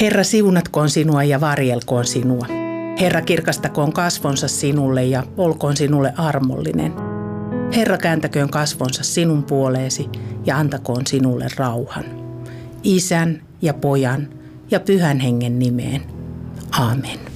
Herra siunatkoon sinua ja varjelkoon sinua. Herra kirkastakoon kasvonsa sinulle ja olkoon sinulle armollinen. Herra kääntäköön kasvonsa sinun puoleesi ja antakoon sinulle rauhan. Isän ja Pojan ja Pyhän Hengen nimeen. Aamen.